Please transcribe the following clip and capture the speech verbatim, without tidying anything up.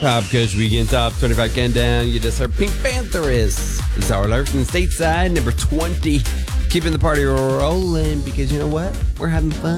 Pop Kush Weekend Top twenty-five Countdown. You just heard Pink Panther is Zara Larson stateside, number twenty. Keeping the party rolling because you know what? We're having fun.